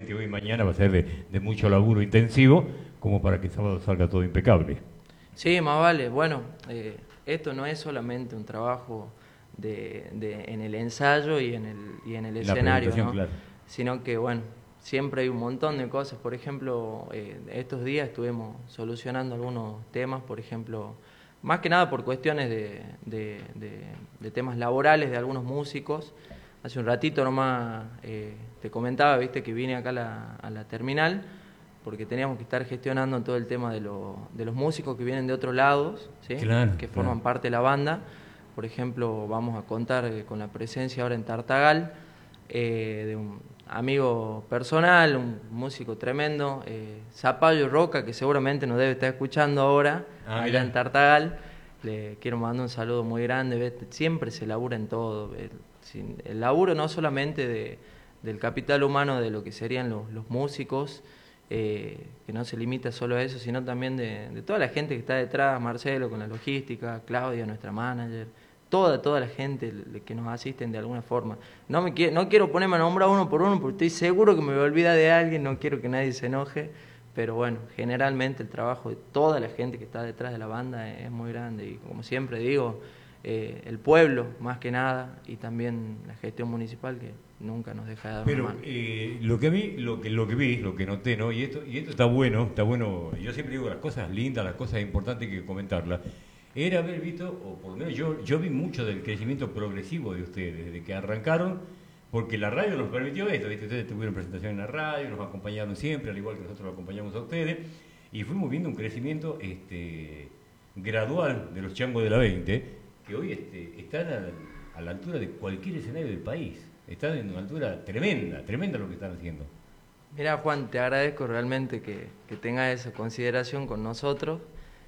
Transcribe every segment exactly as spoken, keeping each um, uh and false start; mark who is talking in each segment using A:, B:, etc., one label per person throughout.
A: seguramente hoy y mañana va a ser de, de mucho laburo intensivo, como para que el sábado salga todo impecable.
B: Sí, más vale. Bueno, eh, esto no es solamente un trabajo de, de, en el ensayo y en el, y en el
A: La
B: escenario,
A: presentación,
B: ¿no?
A: claro.
B: Sino que, bueno, siempre hay un montón de cosas. Por ejemplo, eh, estos días estuvimos solucionando algunos temas, por ejemplo, más que nada por cuestiones de, de, de, de temas laborales de algunos músicos. Hace un ratito nomás eh, te comentaba, viste, que vine acá a la, a la terminal, porque teníamos que estar gestionando todo el tema de, lo, de los músicos que vienen de otros lados, ¿sí?
A: Claro,
B: Que
A: claro.
B: forman parte de la banda. Por ejemplo, vamos a contar eh, con la presencia ahora en Tartagal eh, de un amigo personal, un músico tremendo, eh, Zapallo Roca, que seguramente nos debe estar escuchando ahora,
A: Ah,
B: allá
A: mirá.
B: en Tartagal. Le quiero mandar un saludo muy grande. ¿Ves? Siempre se labura en todo. El, sin, el laburo no solamente de, del capital humano, de lo que serían los, los músicos, eh, que no se limita solo a eso, sino también de, de toda la gente que está detrás, Marcelo con la logística, Claudia, nuestra manager, toda, toda la gente que nos asisten de alguna forma. No, me quiero, no quiero ponerme a nombrar uno por uno porque estoy seguro que me voy a olvidar de alguien, no quiero que nadie se enoje, pero bueno, generalmente el trabajo de toda la gente que está detrás de la banda es muy grande y como siempre digo, eh, el pueblo más que nada y también la gestión municipal que nunca nos deja de dar una
A: Pero
B: mano.
A: eh, lo que vi, lo que lo que vi, lo que noté, ¿no? Y esto, y esto está bueno, está bueno. Yo siempre digo las cosas lindas, las cosas importantes hay que comentarlas. Era haber visto, o por lo menos yo, yo vi mucho del crecimiento progresivo de ustedes, desde que arrancaron, porque la radio nos permitió esto, ¿viste? Ustedes tuvieron presentación en la radio, nos acompañaron siempre, al igual que nosotros lo acompañamos a ustedes, y fuimos viendo un crecimiento este, gradual de los changos de la veinte, que hoy este, están a, a la altura de cualquier escenario del país. Están en una altura tremenda, tremenda lo que están haciendo.
B: Mira, Juan, te agradezco realmente que, que tengas esa consideración con nosotros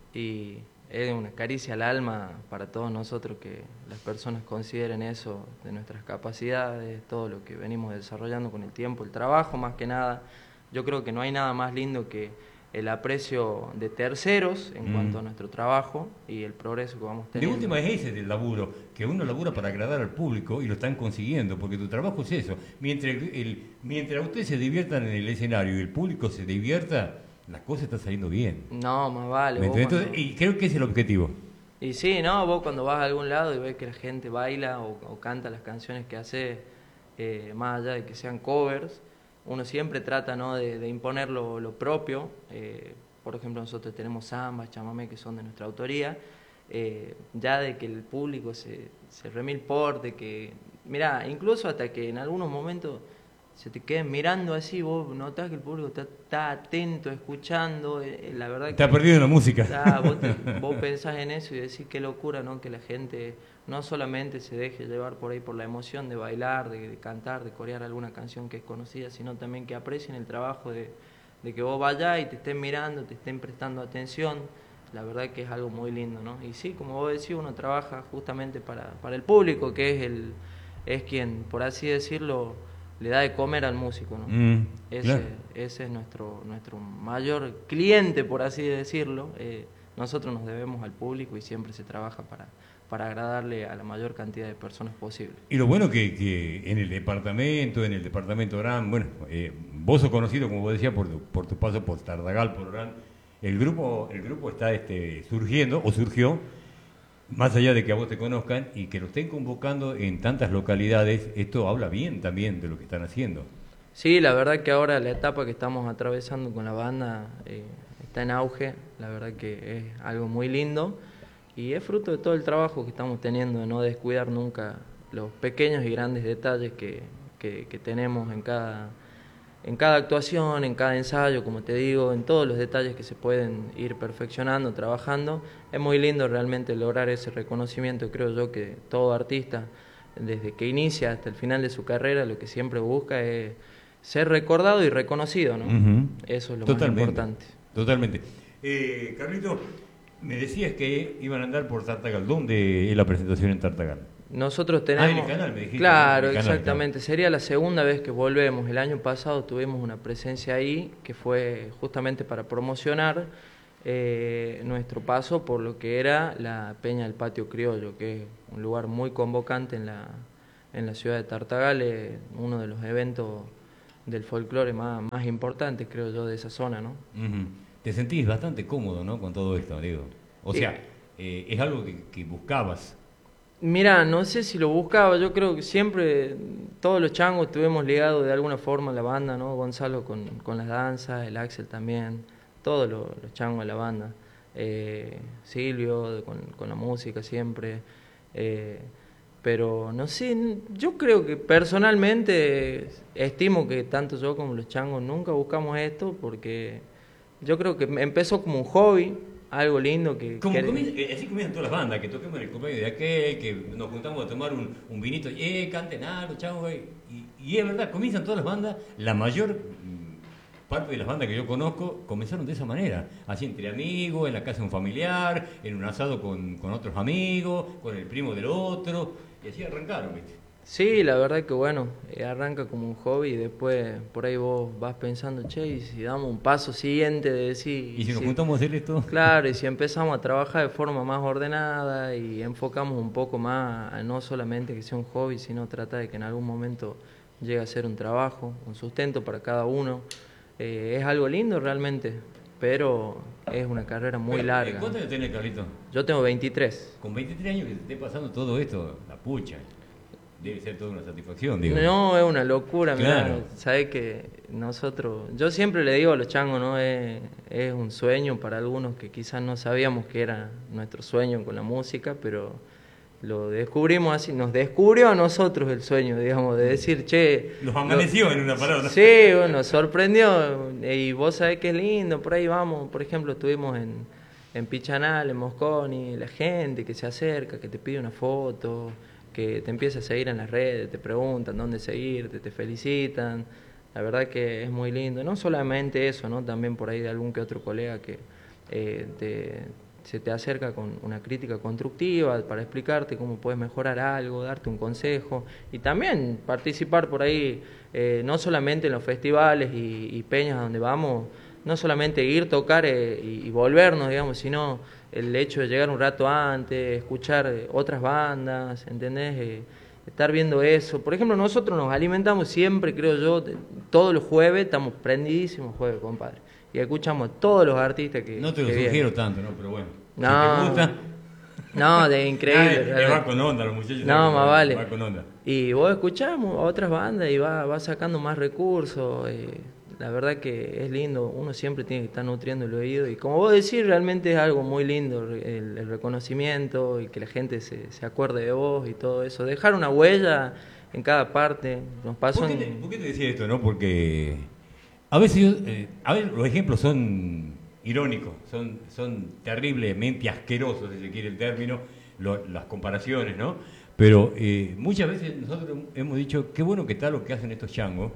B: y es una caricia al alma para todos nosotros que las personas consideren eso de nuestras capacidades, todo lo que venimos desarrollando con el tiempo, el trabajo más que nada. Yo creo que no hay nada más lindo que el aprecio de terceros en
A: Mm.
B: cuanto a nuestro trabajo y el progreso que vamos
A: De
B: teniendo.
A: última es ese el laburo, que uno labura para agradar al público y lo están consiguiendo, porque tu trabajo es eso. Mientras, el, el- mientras ustedes se diviertan en el escenario y el público se divierta, las cosas están saliendo bien.
B: No, más vale.
A: ¿Me
B: Vos
A: entendés?
B: cuando...
A: Entonces, y creo que ese es el objetivo.
B: Y sí, ¿no? Vos cuando vas a algún lado y ves que la gente baila o, o canta las canciones que hace, eh, más allá de que sean covers, uno siempre trata, ¿no?, de, de imponer lo, lo propio. Eh, por ejemplo, nosotros tenemos zambas, chamamé, que son de nuestra autoría. Eh, ya de que el público se, se remil por, de que... Mirá, incluso hasta que en algunos momentos se te queden mirando así, vos notás que el público está, está atento, escuchando, eh, la verdad
A: Está
B: que...
A: perdido en la música.
B: Ah, vos, te- vos pensás en eso y decís qué locura, ¿no? Que la gente no solamente se deje llevar por ahí por la emoción de bailar, de, de cantar, de corear alguna canción que es conocida, sino también que aprecien el trabajo de, de que vos vayas y te estén mirando, te estén prestando atención. La verdad que es algo muy lindo, ¿no? Y sí, como vos decís, uno trabaja justamente para, para el público, que es el es quien, por así decirlo, le da de comer al músico, ¿no?
A: Mm,
B: Ese,
A: claro.
B: ese es nuestro, nuestro mayor cliente, por así decirlo. Eh, nosotros nos debemos al público y siempre se trabaja para, para agradarle a la mayor cantidad de personas posible.
A: Y lo bueno que, que en el departamento, en el departamento Orán, bueno, eh, vos sos conocido, como vos decías, por tu, por tu paso por Tartagal, por Orán, el grupo, el grupo está este, surgiendo, o surgió, más allá de que a vos te conozcan y que lo estén convocando en tantas localidades, esto habla bien también de lo que están haciendo.
B: Sí, la verdad que ahora la etapa que estamos atravesando con la banda eh, está en auge, la verdad que es algo muy lindo y es fruto de todo el trabajo que estamos teniendo, de no descuidar nunca los pequeños y grandes detalles que, que, que tenemos en cada, en cada actuación, en cada ensayo, como te digo, en todos los detalles que se pueden ir perfeccionando, trabajando. Es muy lindo realmente lograr ese reconocimiento, creo yo que todo artista, desde que inicia hasta el final de su carrera, lo que siempre busca es ser recordado y reconocido, ¿no?
A: Ujú.
B: Eso es lo
A: Totalmente,
B: más importante.
A: totalmente. Eh, Carlito, me decías que iban a andar por Tartagal. ¿Dónde es la presentación en Tartagal?
B: Nosotros
A: Ah, en
B: tenemos...
A: el canal, me dijiste.
B: Claro,
A: ¿no? En el canal,
B: exactamente.
A: claro.
B: Sería la segunda vez que volvemos. El año pasado tuvimos una presencia ahí que fue justamente para promocionar eh, nuestro paso por lo que era la Peña del Patio Criollo, que es un lugar muy convocante en la, en la ciudad de Tartagal, eh, uno de los eventos del folclore más, más importantes, creo yo, de esa zona, ¿no?
A: Uh-huh. Te sentís bastante cómodo, ¿no? Con todo esto, digo. O sea, eh, es algo que, que buscabas.
B: Mira, no sé si lo buscaba, yo creo que siempre todos los changos estuvimos ligados de alguna forma a la banda, ¿no? Gonzalo con, con las danzas, el Axel también, todos los, los changos de la banda. Eh, Silvio de, con, con la música siempre. Eh, pero no sé, yo creo que personalmente estimo que tanto yo como los changos nunca buscamos esto porque yo creo que empezó como un hobby, algo lindo que...
A: Como
B: que...
A: Comienza, así comienzan todas las bandas, que toquemos en el cumpleaños de aquel, que nos juntamos a tomar un, un vinito, y eh, canten algo, chavos, y, y es verdad, comienzan todas las bandas, la mayor parte de las bandas que yo conozco comenzaron de esa manera, así entre amigos, en la casa de un familiar, en un asado con, con otros amigos, con el primo del otro, y así arrancaron, ¿viste?
B: Sí, la verdad que bueno, eh, arranca como un hobby y después por ahí vos vas pensando, che, y si damos un paso siguiente de decir...
A: ¿Y si nos si, juntamos a hacer esto?
B: Claro, y si empezamos a trabajar de forma más ordenada y enfocamos un poco más a no solamente que sea un hobby, sino tratar de que en algún momento llegue a ser un trabajo, un sustento para cada uno. Eh, es algo lindo realmente, pero es una carrera muy pero, larga.
A: ¿Cuántos años tenés, Carlito?
B: Yo tengo veintitrés.
A: Con veintitrés años que te esté pasando todo esto, la pucha. Debe ser toda una satisfacción, digo.
B: No, es una locura,
A: claro.
B: Mirá, sabes que nosotros, yo siempre le digo a los changos, ¿no? Es, es un sueño para algunos que quizás no sabíamos que era nuestro sueño con la música, pero lo descubrimos así, nos descubrió a nosotros el sueño, digamos, de decir, che...
A: Nos amaneció lo, en una palabra.
B: Sí, bueno, nos sorprendió, y vos sabés que es lindo, por ahí vamos, por ejemplo, estuvimos en, en Pichanal, en Mosconi, la gente que se acerca, que te pide una foto... que te empieza a seguir en las redes, te preguntan dónde seguirte, te felicitan, la verdad que es muy lindo, no solamente eso, ¿no? También por ahí de algún que otro colega que eh, te, se te acerca con una crítica constructiva para explicarte cómo puedes mejorar algo, darte un consejo y también participar por ahí, eh, no solamente en los festivales y, y peñas donde vamos, no solamente ir, tocar eh, y, y volvernos, digamos, sino el hecho de llegar un rato antes, escuchar eh, otras bandas, ¿entendés? Eh, estar viendo eso. Por ejemplo, nosotros nos alimentamos siempre, creo yo, de, todos los jueves, estamos prendidísimos jueves, compadre. Y escuchamos a todos los artistas que
A: No te lo
B: que
A: sugiero
B: vienen.
A: tanto, ¿no? Pero bueno,
B: no,
A: si te gusta...
B: No, de increíble.
A: Ah, va con onda los muchachos.
B: No, más vale.
A: Va con onda.
B: Y vos escuchamos a otras bandas y va, va sacando más recursos. Eh, la verdad que es lindo. Uno siempre tiene que estar nutriendo el oído. Y como vos decís, realmente es algo muy lindo el, el reconocimiento y que la gente se, se acuerde de vos y todo eso. Dejar una huella en cada parte. Nos pasó
A: ¿Por qué, te,
B: en...
A: ¿Por qué te decía esto, no? Porque a veces yo, eh, a ver, los ejemplos son irónicos, son, son terriblemente asquerosos, si se quiere el término, lo, las comparaciones, ¿no? Pero eh, muchas veces nosotros hemos dicho, qué bueno que está lo que hacen estos changos,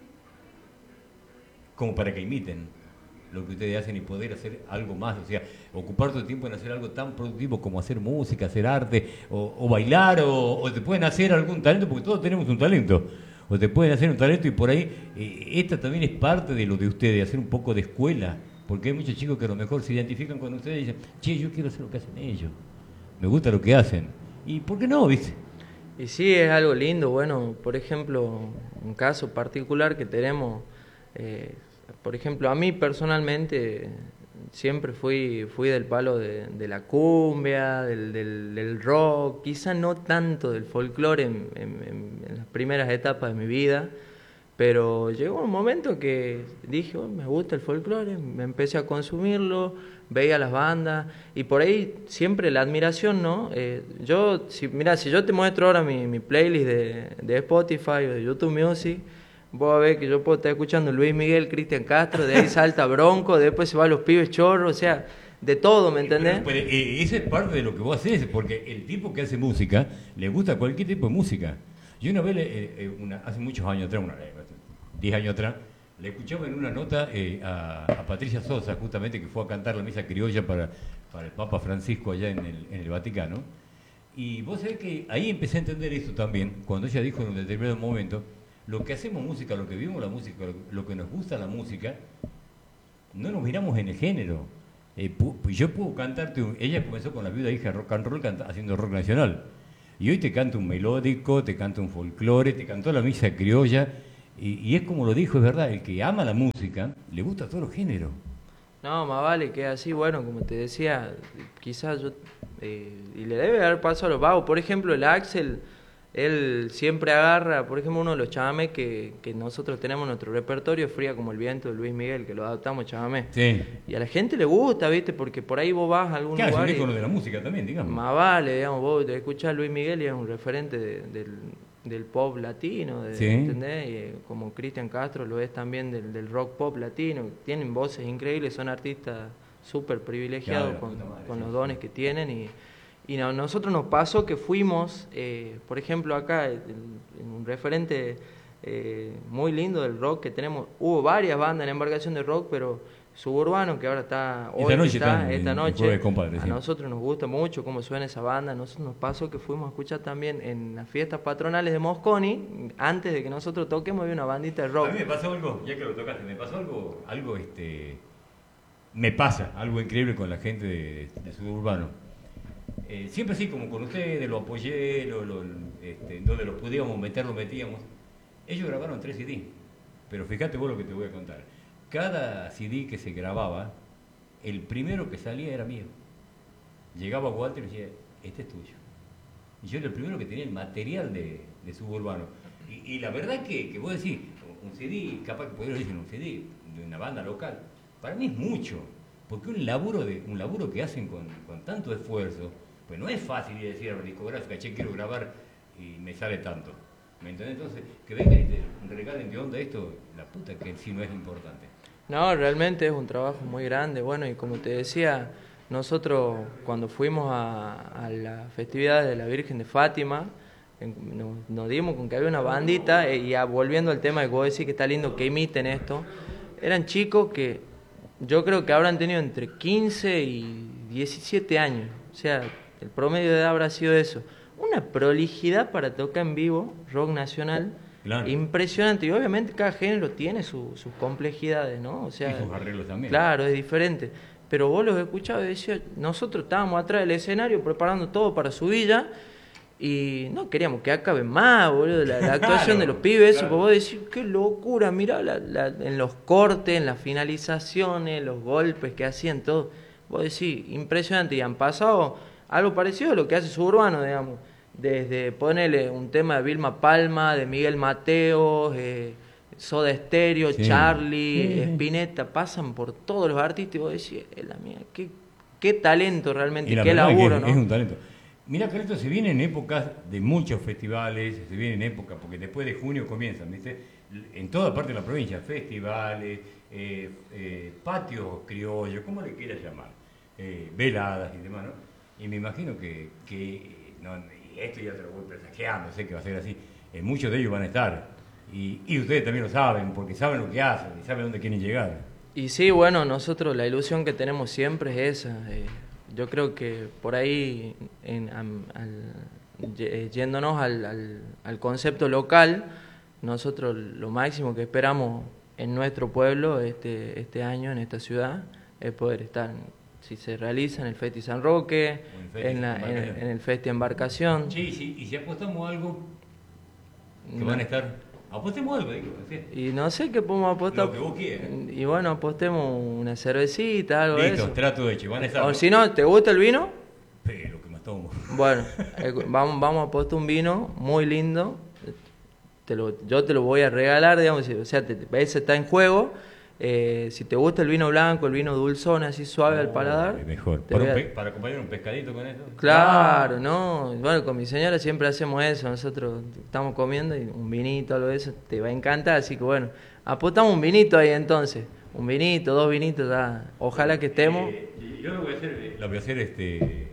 A: como para que imiten lo que ustedes hacen y poder hacer algo más, o sea, ocupar tu tiempo en hacer algo tan productivo como hacer música, hacer arte, o, o bailar, o, o te pueden hacer algún talento, porque todos tenemos un talento, o te pueden hacer un talento y por ahí, eh, esta también es parte de lo de ustedes, hacer un poco de escuela, porque hay muchos chicos que a lo mejor se identifican con ustedes y dicen, che, yo quiero hacer lo que hacen ellos, me gusta lo que hacen, y ¿por qué no, viste?
B: Y sí, es algo lindo. Bueno, por ejemplo, un caso particular que tenemos, eh, por ejemplo, a mí personalmente siempre fui fui del palo de, de la cumbia, del, del, del rock, quizá no tanto del folclore en, en, en las primeras etapas de mi vida, pero llegó un momento que dije, oh, me gusta el folclore, me empecé a consumirlo, veía las bandas y por ahí siempre la admiración, ¿no? Eh, yo, si, mira, si yo te muestro ahora mi, mi playlist de, de Spotify o de YouTube Music, vos vas a ver que yo puedo estar escuchando Luis Miguel, Cristian Castro, de ahí salta Bronco, después se va a Los Pibes Chorros, o sea, de todo, ¿me entendés?
A: Pero, pero, eh, eso es parte de lo que vos haces, porque el tipo que hace música, le gusta cualquier tipo de música. Yo una vez, eh, eh, una, hace muchos años atrás, una, diez años atrás, le escuchaba en una nota eh, a, a Patricia Sosa, justamente, que fue a cantar la misa criolla para, para el Papa Francisco allá en el, en el Vaticano. Y vos sabés que ahí empecé a entender esto también, cuando ella dijo en un determinado momento, lo que hacemos música, lo que vivimos la música, lo, lo que nos gusta la música, no nos miramos en el género. Eh, pu, yo puedo cantarte, un, ella comenzó con la viuda hija de rock and roll canta, haciendo rock nacional. Y hoy te canta un melódico, te canta un folclore, te cantó la misa criolla. Y, y es como lo dijo, es verdad, el que ama la música, le gusta todo los géneros.
B: No, más vale que así, bueno, como te decía, quizás yo, eh, y le debe dar paso a los vagos. Por ejemplo, el Axel, él siempre agarra, por ejemplo, uno de los chamamés que, que nosotros tenemos en nuestro repertorio, Fría como el viento de Luis Miguel, que lo adaptamos chamamé.
A: Sí.
B: Y a la gente le gusta, ¿viste? Porque por ahí vos vas a algún
A: Claro,
B: lugar.
A: es un
B: y,
A: ícono de la música también, digamos.
B: más vale, digamos, vos te escuchás a Luis Miguel y es un referente de- del, del pop latino, de,
A: Sí.
B: ¿entendés? Y, eh, como Cristian Castro lo es también del, del rock pop latino. Tienen voces increíbles, son artistas súper privilegiados
A: Claro,
B: con,
A: puta madre,
B: con
A: sí,
B: los
A: sí.
B: dones que tienen. Y, y a nosotros nos pasó que fuimos, eh, por ejemplo, acá, en, en un referente eh, muy lindo del rock que tenemos. Hubo varias bandas en la embarcación de rock, pero Suburbano, que ahora está,
A: Esta
B: hoy
A: noche
B: está,
A: están en-
B: esta
A: en
B: noche,
A: Jueves Compadre,
B: a
A: sí.
B: nosotros nos gusta mucho cómo suena esa banda. A nosotros nos pasó que fuimos a escuchar también en las fiestas patronales de Mosconi, antes de que nosotros toquemos había una bandita de rock.
A: A mí me pasó algo, ya que lo tocaste, me pasó algo, algo este, me pasa, algo increíble con la gente de, de Suburbano. Eh, siempre así, como con ustedes, lo apoyé, lo, lo, este, donde lo podíamos meter, lo metíamos. Ellos grabaron tres C D, pero fíjate vos lo que te voy a contar. Cada C D que se grababa, el primero que salía era mío. Llegaba Walter y decía, este es tuyo. Y yo era el primero que tenía el material de, de Suburbano. Y, y la verdad que, que vos decís, un C D, capaz que podría decir un C D de una banda local, para mí es mucho. Porque un laburo, de, un laburo que hacen con, con tanto esfuerzo, pues no es fácil ir a decir a la discográfica, che, quiero grabar y me sale tanto. ¿Me entendés? Entonces, que vengan y te regalen de onda esto, la puta que en sí no es importante.
B: No, realmente es un trabajo muy grande. Bueno, y como te decía, nosotros cuando fuimos a, a la festividad de la Virgen de Fátima, en- nos, nos dimos con que había una bandita, eh, y ya volviendo al tema de que vos decís que está lindo que imiten esto, eran chicos que yo creo que habrán tenido entre quince y diecisiete años. O sea, el promedio de edad habrá sido eso. Una prolijidad para tocar en vivo, rock nacional.
A: Claro.
B: Impresionante, y obviamente cada género tiene su- sus complejidades, ¿no? O sea,
A: Y sus arreglos también.
B: claro, es diferente. Pero vos los escuchabas y decías, nosotros estábamos atrás del escenario preparando todo para su villa y no queríamos que acabe más, boludo, la, la actuación
A: Claro,
B: de los pibes, eso,
A: claro.
B: pues vos decís, qué locura, mirá la, la- en los cortes, en las finalizaciones, los golpes que hacían, todo. Vos decís, impresionante, y han pasado algo parecido a lo que hace Suburbano, digamos. Desde ponerle un tema de Vilma Palma, de Miguel Mateos, eh, Soda Stereo,
A: Sí.
B: Charlie,
A: Sí, sí.
B: Spinetta, pasan por todos los artistas y vos decís, "Eh, la mía, qué, qué talento realmente,
A: Y la
B: qué
A: verdad
B: laburo,
A: que
B: ¿no?"
A: es un talento. Mira que esto se viene en épocas de muchos festivales, se viene en épocas, porque después de junio comienzan, ¿viste? En toda parte de la provincia, festivales, eh, eh, patios criollos, ¿cómo le quieras llamar? Eh, veladas y demás, ¿no? Y me imagino que, que no, y esto ya te lo voy presagiando, sé que va a ser así, eh, muchos de ellos van a estar. Y, y ustedes también lo saben, porque saben lo que hacen y saben dónde quieren llegar.
B: Y sí, bueno, nosotros la ilusión que tenemos siempre es esa. eh, yo creo que por ahí, en, am- al- ye- yéndonos al, al, al concepto local, nosotros lo máximo que esperamos en nuestro pueblo este, este año, en esta ciudad, es poder estar, si se realiza en el Festi San Roque,
A: O en Festi
B: en, la- en,
A: Embarcación.
B: en el Festi Embarcación.
A: Che, y si, y si apostamos algo, que
B: No.
A: van a estar, apostemos algo, digo, ¿sí?
B: Y no sé qué podemos apostar.
A: Lo que vos quieras.
B: Y bueno, apostemos una cervecita, algo de
A: Listo,
B: eso.
A: trato hecho, van a estar.
B: O
A: ¿no?
B: si no, ¿te gusta el vino?
A: Pero lo que más tomo.
B: Bueno, eh, vamos, vamos a apostar un vino muy lindo. Te lo, yo te lo voy a regalar, digamos, o sea, te, te- ese está en juego. Eh, si te gusta el vino blanco, el vino dulzón, así suave al paladar.
A: Oh, mejor.
B: te
A: Para,
B: voy
A: un
B: a-
A: pe- para acompañar un pescadito con eso.
B: Claro, no. Bueno, con mi señora siempre hacemos eso. Nosotros estamos comiendo y un vinito, algo de eso, te va a encantar. Así que bueno, apostamos un vinito ahí entonces. Un vinito, dos vinitos, ya. Ojalá que estemos.
A: Eh, yo lo voy a hacer, eh, la voy a hacer este,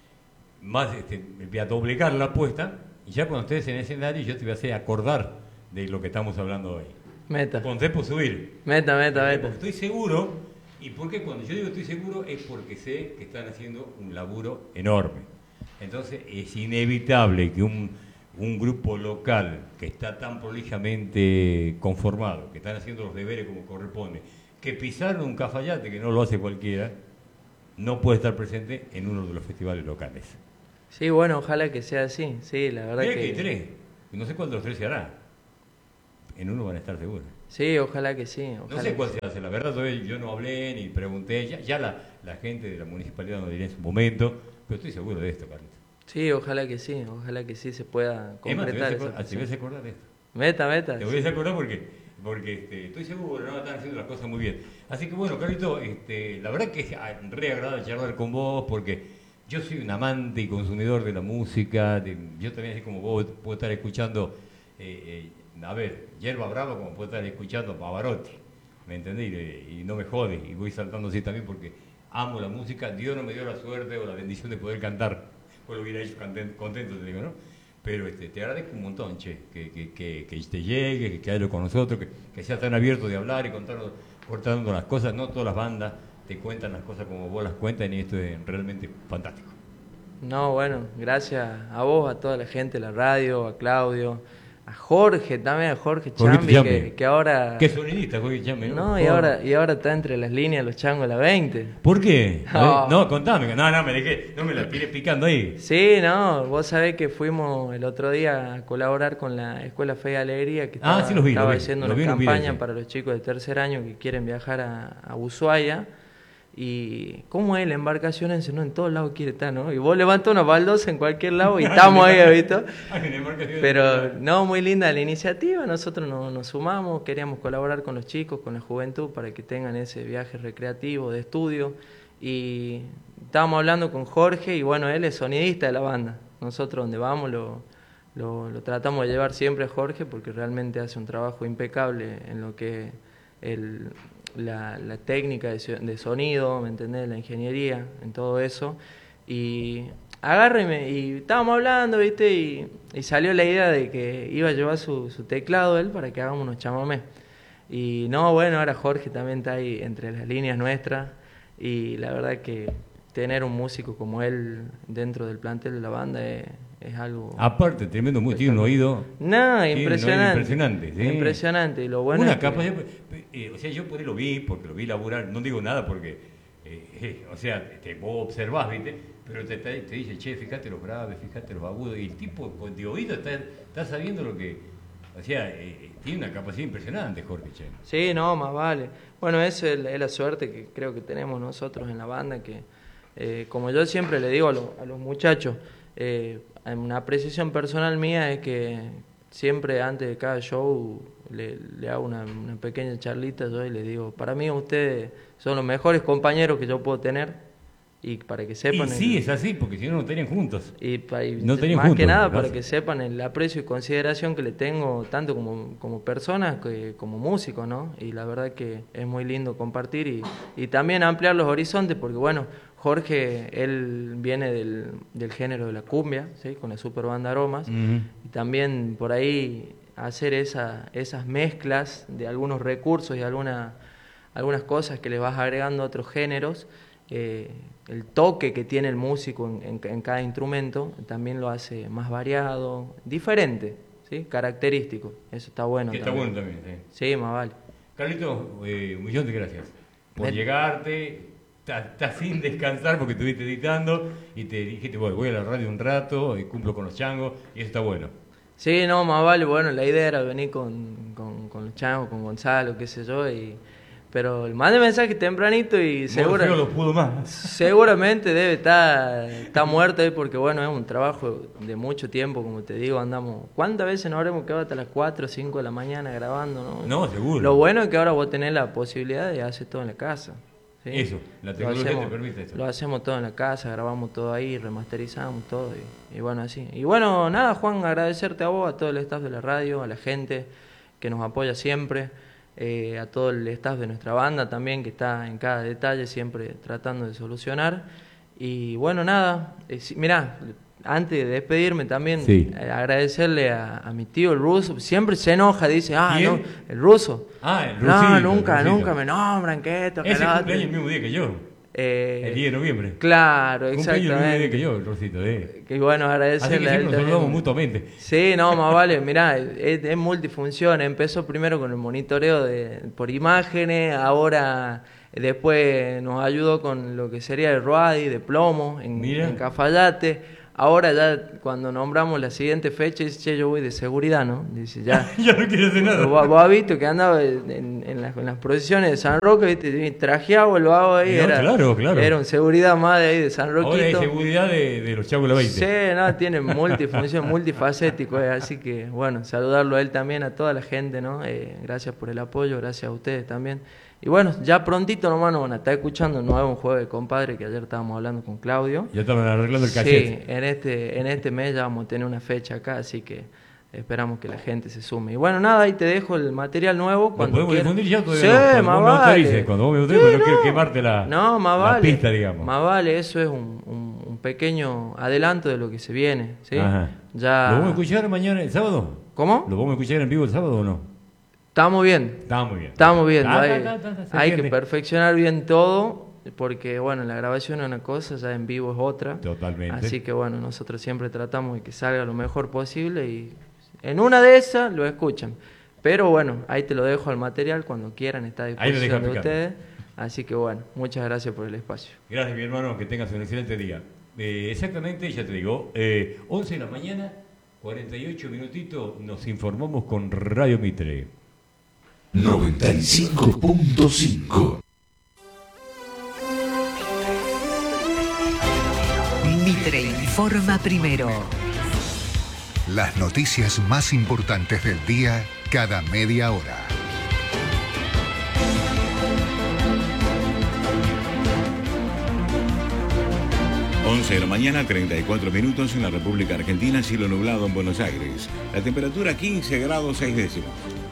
A: más, este, voy a doblegar la apuesta y ya cuando estés en el escenario yo te voy a hacer acordar de lo que estamos hablando hoy.
B: Meta,
A: Con tiempo subir.
B: meta, meta,
A: Porque
B: meta.
A: estoy seguro, y porque cuando yo digo estoy seguro es porque sé que están haciendo un laburo enorme. Entonces es inevitable que un, un grupo local que está tan prolijamente conformado, que están haciendo los deberes como corresponde, que pisaron un Cafayate, que no lo hace cualquiera, no puede estar presente en uno de los festivales locales.
B: Sí, bueno, ojalá que sea así. Sí, la verdad
A: Mira que
B: que.
A: hay tres, y no sé cuál de los tres se hará. en uno van a estar seguros.
B: Sí, ojalá que sí. Ojalá
A: No sé cuál
B: que...
A: se hace, la verdad todavía yo no hablé ni pregunté, ya, ya la, la gente de la municipalidad nos dirá en su momento, pero estoy seguro de esto, Carlitos.
B: Sí, ojalá que sí, ojalá que sí se pueda
A: Es más, te voy a
B: concretar
A: hacer-
B: esa
A: ah, te voy a
B: pasión.
A: hacer acordar de esto.
B: Meta, meta.
A: Te voy a hacer acordar porque, porque este, estoy seguro, ¿no? Están haciendo las cosas muy bien. Así que bueno, Carlito, este, la verdad que es ah, re agradable charlar con vos porque yo soy un amante y consumidor de la música. De, yo también, así como vos, puedo estar escuchando, eh, eh, a ver, Yerba Brava, como puedo estar escuchando Pavarotti. ¿Me entendés? Y, y no me jode. Y voy saltando así también porque amo la música. Dios no me dio la suerte o la bendición de poder cantar. Pues lo hubiera hecho conten- contento, te digo, ¿no? Pero este, te agradezco un montón, che, que, que, que, que te llegue, que, que hables con nosotros, que, que seas tan abierto de hablar y contar, cortando las cosas. No todas las bandas te cuentan las cosas como vos las cuentas y esto es realmente fantástico.
B: No, bueno, gracias a vos, a toda la gente de la radio, a Claudio, a Jorge también, a Jorge Chambi,
A: Chambi.
B: que, que ahora...
A: Qué sonidista, Jorge Chambi, ¿no?
B: No, y ahora, y ahora está entre las líneas los changos de la veinte.
A: ¿Por qué?
B: No.
A: No, contame. No, no, me dejé, no me la tiré picando ahí.
B: Sí, no, vos sabés que fuimos el otro día a colaborar con la Escuela Fe y Alegría, que
A: Ah,
B: estaba,
A: sí los vi,
B: estaba
A: los vi,
B: haciendo
A: los vi
B: una
A: en un video,
B: campaña
A: sí.
B: para los chicos de tercer año que quieren viajar a, a Ushuaia. Y cómo es la embarcación en no en todos lados quiere estar, ¿no? Y vos levantas una baldosa en cualquier lado y estamos ahí, ¿viste? Pero no, muy linda la iniciativa, nosotros nos, nos sumamos, queríamos colaborar con los chicos, con la juventud, para que tengan ese viaje recreativo, de estudio. Y estábamos hablando con Jorge y bueno, él es sonidista de la banda. Nosotros donde vamos lo, lo, lo tratamos de llevar siempre a Jorge porque realmente hace un trabajo impecable en lo que es el... La, la técnica de, de sonido, ¿me entendés? La ingeniería, en todo eso. Y agárreme, y estábamos hablando, ¿viste? Y, y salió la idea de que iba a llevar su, su teclado él para que hagamos unos chamamés. Y no, bueno, ahora Jorge también está ahí entre las líneas nuestras. Y la verdad que tener un músico como él dentro del plantel de la banda es, es algo...
A: Aparte, tremendo, muy, tiene un oído...
B: No,
A: tiene
B: impresionante.
A: Un oído impresionante, sí.
B: Impresionante. Y lo bueno
A: Una
B: es que...
A: capa, de- eh, o sea, yo por ahí lo vi, porque lo vi laburar, no digo nada porque, eh, eh, o sea, te, vos observás, ¿viste? Pero te, te, te dice, che, fíjate los graves, fíjate los agudos, y el tipo con de oído está, está sabiendo lo que, o sea, eh, tiene una capacidad impresionante, Jorge, che.
B: Sí, no, más vale. Bueno, esa es, es la suerte que creo que tenemos nosotros en la banda, que eh, como yo siempre le digo a, lo, a los muchachos, eh, una apreciación personal mía es que siempre antes de cada show le, le hago una, una pequeña charlita yo y les digo, para mí ustedes son los mejores compañeros que yo puedo tener y para que sepan...
A: Y sí,
B: el,
A: es así, porque si no, no estarían juntos.
B: Y, pa- y
A: No estarían
B: más
A: juntos,
B: que nada
A: ¿verdad?
B: para que sepan el aprecio y consideración que le tengo tanto como, como persona que como músico, ¿no? Y la verdad que es muy lindo compartir y, y también ampliar los horizontes porque bueno, Jorge, él viene del, del género de la cumbia, ¿sí? Con la super banda Aromas,
A: Uh-huh.
B: y también por ahí hacer esa, esas mezclas de algunos recursos y alguna, algunas cosas que le vas agregando a otros géneros, eh, el toque que tiene el músico en, en, en cada instrumento también lo hace más variado, diferente, ¿sí? Característico, eso está bueno.
A: Que está
B: también.
A: bueno también, sí.
B: Sí, más vale.
A: Carlito, eh, un millón de gracias por
B: Ven.
A: llegarte. Estás sin descansar porque estuviste editando y te dijiste, bueno, voy a la radio un rato y cumplo con los changos y eso está bueno.
B: Sí, no, más vale, bueno, la idea era venir con, con, con los changos, con Gonzalo, qué sé yo, y pero mande mensaje tempranito y segura,
A: No los pudo más.
B: seguramente debe estar, estar muerto ahí porque bueno, es un trabajo de mucho tiempo, como te digo, andamos, ¿cuántas veces nos habremos quedado hasta las cuatro o cinco de la mañana grabando? No,
A: No, seguro.
B: Lo bueno es que ahora vos tenés la posibilidad de hacer todo en la casa. ¿sí?
A: Eso, la
B: Lo
A: tecnología
B: hacemos-
A: te permite eso.
B: Lo hacemos todo en la casa, grabamos todo ahí, remasterizamos todo y, y bueno, así. Y bueno, nada, Juan, agradecerte a vos, a todo el staff de la radio, a la gente que nos apoya siempre, eh, a todo el staff de nuestra banda también que está en cada detalle siempre tratando de solucionar. Y bueno, nada, eh, si- mirá, antes de despedirme también,
A: Sí.
B: eh, agradecerle a, a mi tío el ruso, siempre se enoja, dice, ah,
A: ¿Quién?
B: no, el ruso.
A: Ah, el
B: No,
A: Rusito,
B: nunca,
A: el Rusito.
B: nunca me nombran que esto, que
A: Ese
B: lo otro.
A: cumpleaños el mismo día que yo,
B: Eh,
A: el diez de noviembre.
B: Claro,
A: Cumpleaños el mismo día
B: exactamente.
A: que yo, el Rosito, eh.
B: Que bueno,
A: Así que
B: agradecerle a
A: siempre
B: él
A: nos
B: también.
A: saludamos mutuamente.
B: Sí, no, más vale, mirá, es, es multifunción. Empezó primero con el monitoreo de, por imágenes, ahora eh, después nos ayudó con lo que sería el R U A D I de plomo en,
A: Mira.
B: en Cafayate. ahora ya cuando nombramos la siguiente fecha, dice, che, yo voy de seguridad, ¿no? Dice, ya.
A: Ya no quiere hacer nada.
B: Vos, vos has visto que andaba en, en, las, en las procesiones de San Roque, ¿viste? Trajeado el vago ahí.
A: No,
B: era,
A: claro, claro.
B: Era un seguridad más de ahí de San Roquito.
A: Ahora hay seguridad de, de los chavos de la veinte.
B: Sí, no, tiene multifunción, multifacético, eh, así que, bueno, saludarlo a él también, a toda la gente, ¿no? Eh, gracias por el apoyo, gracias a ustedes también. Y bueno, ya prontito nomás nos van a estar escuchando nuevo un juego de compadre que ayer estábamos hablando con Claudio.
A: Ya estaban arreglando el cachete.
B: Sí, en este, en este mes ya vamos a tener una fecha acá, así que esperamos que la gente se sume. Y bueno, nada, ahí te dejo el material nuevo. Cuando
A: ¿Lo podemos difundir ya todavía?
B: Sí,
A: no, cuando
B: más
A: vos me
B: vale.
A: autorices, cuando vos me autorices,
B: Sí,
A: no,
B: no.
A: quiero quemarte la,
B: no, más
A: la
B: vale,
A: pista, digamos.
B: Más vale, eso es un, un, un pequeño adelanto de lo que se viene, ¿sí?
A: Ajá.
B: Ya...
A: ¿Lo vamos a escuchar mañana, el sábado?
B: ¿Cómo?
A: ¿Lo vamos a escuchar en vivo el sábado o no?
B: Estamos bien.
A: Estamos bien.
B: Estamos bien.
A: Ah,
B: hay
A: ta, ta, ta, ta,
B: hay que
A: entiende.
B: perfeccionar bien todo, porque bueno, la grabación es una cosa, ya en vivo es otra.
A: Totalmente.
B: Así que bueno, nosotros siempre tratamos de que salga lo mejor posible y en una de esas lo escuchan. Pero bueno, ahí te lo dejo al material cuando quieran, está a
A: Ahí lo
B: disposición
A: dejan
B: de
A: picando.
B: ustedes. Así que bueno, muchas gracias por el espacio.
A: Gracias, mi hermano, que tengas un excelente día. Eh, exactamente, ya te digo, eh, once de la mañana, cuarenta y ocho minutitos, nos informamos con Radio Mitre.
C: noventa y cinco punto cinco.
D: Mitre informa primero.
E: Las noticias más importantes del día cada media hora.
F: once de la mañana, treinta y cuatro minutos en la República Argentina, cielo nublado en Buenos Aires. La temperatura quince grados seis décimos.